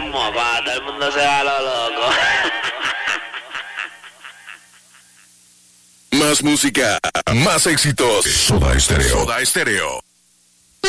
ritmo, pa, todo el mundo se va a lo loco. Más música, más éxitos. Soda Stereo. Soda Stereo.